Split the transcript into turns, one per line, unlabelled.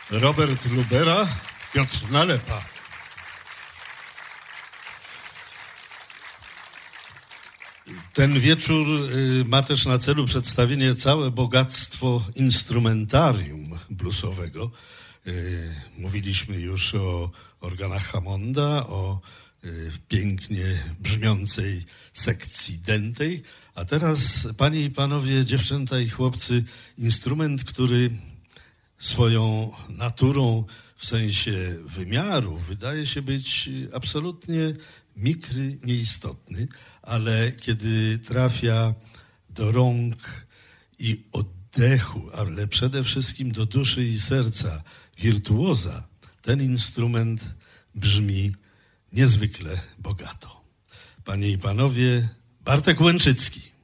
Robert Lubera, Piotr Nalepa. Ten wieczór ma też na celu przedstawienie całe bogactwo instrumentarium bluesowego. Mówiliśmy już o organach Hammonda, o pięknie brzmiącej sekcji dętej, a teraz, panie i panowie, dziewczęta i chłopcy, instrument, który swoją naturą w sensie wymiaru wydaje się być absolutnie mikry, nieistotny, ale kiedy trafia do rąk i oddechu, ale przede wszystkim do duszy i serca wirtuoza, ten instrument brzmi niezwykle bogato. Panie i panowie, Bartek Łęczycki.